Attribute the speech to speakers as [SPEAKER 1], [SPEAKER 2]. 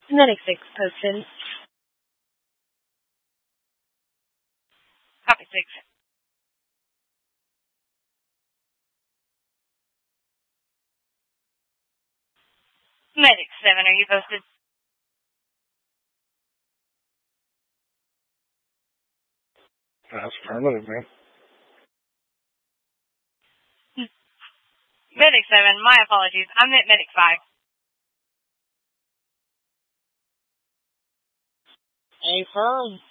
[SPEAKER 1] Medic 6, posted.
[SPEAKER 2] Copy 6. Medic 7, are you posted?
[SPEAKER 3] That's affirmative, man.
[SPEAKER 2] Medic 7, my apologies. I meant Medic 5.
[SPEAKER 4] Affirm.